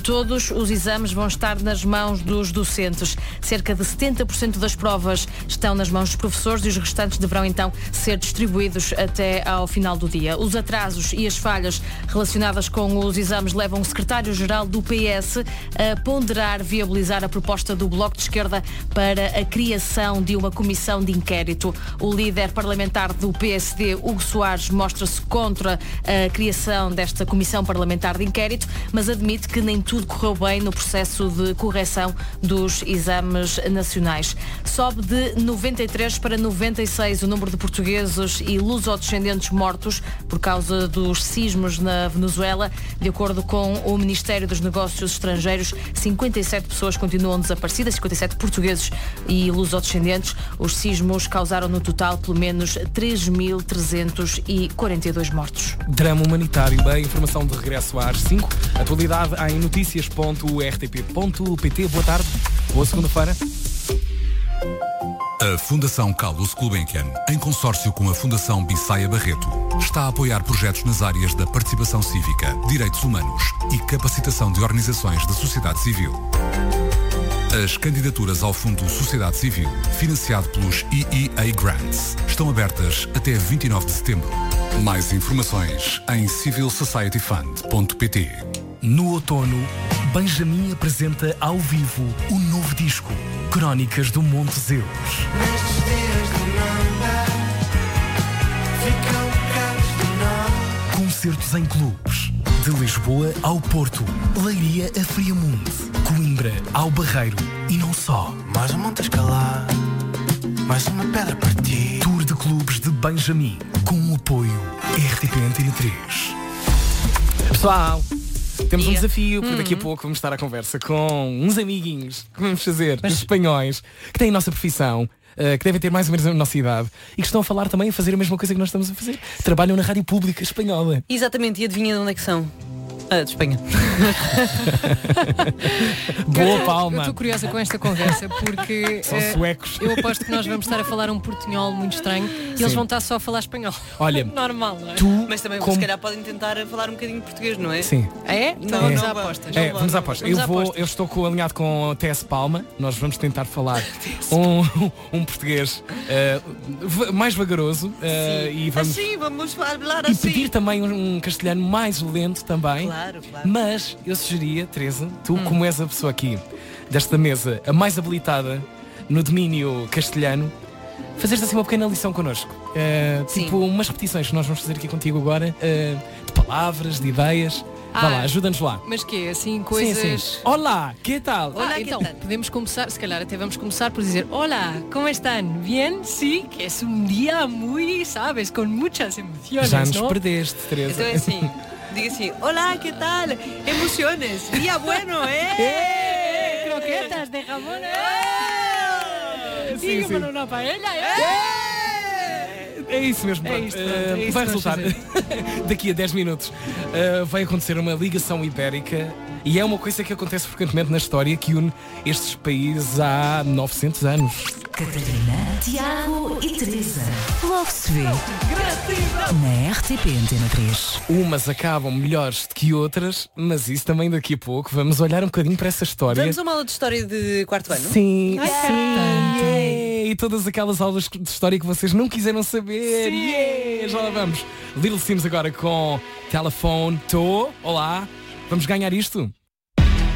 Todos os exames vão estar nas mãos dos docentes. Cerca de 70% das provas estão nas mãos dos professores e os restantes deverão então ser distribuídos até ao final do dia. Os atrasos e as falhas relacionadas com os exames levam o secretário-geral do PS a ponderar viabilizar a proposta do Bloco de Esquerda para a criação de uma comissão de inquérito. O líder parlamentar do PSD, Hugo Soares, mostra-se contra a criação desta comissão parlamentar de inquérito, mas admite que nem tudo correu bem no processo de correção dos exames nacionais. Sobe de 93 para 96 o número de portugueses e lusodescendentes mortos por causa dos sismos na Venezuela. De acordo com o Ministério dos Negócios Estrangeiros, 57 pessoas continuam desaparecidas, 57 portugueses e lusodescendentes. Os sismos causaram no total pelo menos 3.342 mortos. Drama humanitário. A informação de regresso às 5. Atualidade em notícias.rtp.pt. Boa tarde. Boa segunda-feira. A Fundação Carlos Gulbenkian, em consórcio com a Fundação Bissaia Barreto, está a apoiar projetos nas áreas da participação cívica, direitos humanos e capacitação de organizações da sociedade civil. As candidaturas ao Fundo Sociedade Civil, financiado pelos EEA Grants, estão abertas até 29 de setembro. Mais informações em civilsocietyfund.pt. No outono, Benjamin apresenta ao vivo o novo disco, Crónicas do Monte Zeus. Nestes dias de manga, ficam caros de nós. Concertos em clubes, de Lisboa ao Porto, Leiria a Friamunde, Coimbra ao Barreiro e não só. Mais um monte a escalar, mais uma pedra para ti. Tour de clubes de Benjamin, com o apoio RTP Antena 3. Pessoal, temos um desafio, porque daqui a pouco vamos estar à conversa com uns amiguinhos que vamos fazer, os espanhóis, que têm a nossa profissão, que devem ter mais ou menos a nossa idade e que estão a falar também a fazer a mesma coisa que nós estamos a fazer. Trabalham na rádio pública espanhola. Exatamente, e adivinha de onde é que são? De Espanha. Boa Palma. Eu estou curiosa com esta conversa porque São suecos. eu aposto que nós vamos estar a falar um portunhol muito estranho e eles vão estar só a falar espanhol. Olha, normal, não é? Mas também se calhar podem tentar falar um bocadinho de português, não é? Sim. É? Então Não, vamos não à vamos. apostas. Vamos à aposta. Eu estou alinhado com o TS Palma. Nós vamos tentar falar um português mais vagaroso e vamos, Assim, vamos falar e assim. pedir também um castelhano mais lento também. Claro, claro. Mas eu sugeria, Teresa, tu como és a pessoa aqui desta mesa a mais habilitada no domínio castelhano, fazeres assim uma pequena lição connosco. Tipo umas repetições que nós vamos fazer aqui contigo agora, de palavras, de ideias. Vá lá, ajuda-nos lá. Mas que assim, coisas... Sim. Olá, que tal? Olá, então, podemos começar, se calhar até vamos começar por dizer: Hola, ¿cómo están? ¿Bien? Sí, que es un día muy, sabes, con muchas emociones, Já nos ¿no? perdeste, Teresa. Então é assim, diga assim, olá, que tal? Emociones, día bueno, Croquetas de jamón, Sim. Dígamelo una paella, É isso mesmo, pronto. É isto, pronto, é isso vai que vamos resultar daqui a 10 minutos vai acontecer uma ligação ibérica e é uma coisa que acontece frequentemente na história que une estes países há 900 anos. Catarina, Tiago e Teresa. Logo se vê na RTP Antena 3. Umas acabam melhores do que outras, mas isso também daqui a pouco. Vamos olhar um bocadinho para essa história. Vamos a uma aula de história de quarto ano? Sim, Ai, sim. E todas aquelas aulas de história que vocês não quiseram saber. Sim. Já lá vamos. Little Sims agora com Telephone. Olá. Vamos ganhar isto?